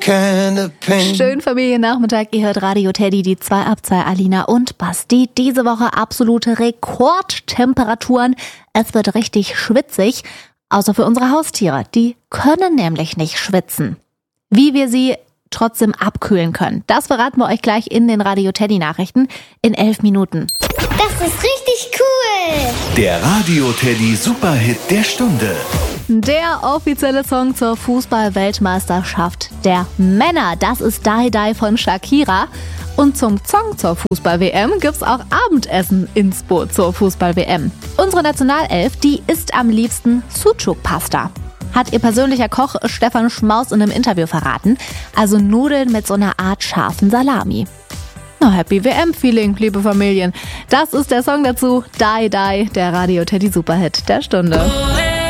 Schönen Familiennachmittag, ihr hört Radio Teddy, die 2 ab 2, Alina und Basti. Diese Woche absolute Rekordtemperaturen. Es wird richtig schwitzig, außer für unsere Haustiere. Die können nämlich nicht schwitzen. Wie wir sie trotzdem abkühlen können, das verraten wir euch gleich in den Radio Teddy Nachrichten in 11 Minuten. Das ist richtig cool! Der Radio Teddy Superhit der Stunde. Der offizielle Song zur Fußball-Weltmeisterschaft der Männer, das ist Die Die von Shakira. Und zum Song zur Fußball-WM gibt's auch Abendessen Inspo zur Fußball-WM. Unsere Nationalelf, die isst am liebsten Sucuk-Pasta. Hat ihr persönlicher Koch Stefan Schmaus in einem Interview verraten. Also Nudeln mit so einer Art scharfen Salami. Na, Happy WM-Feeling, liebe Familien. Das ist der Song dazu, Die Die, der Radio Teddy Superhit der Stunde.